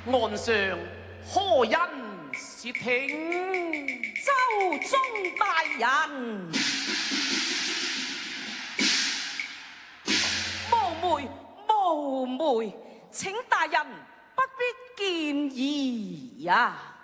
岸上何人竊聽？ 周宗大人，冒昧，請大人不必見疑呀。